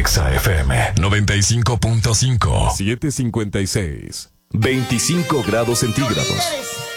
Exa FM 95.5. 7:56. 25 grados centígrados. Señores,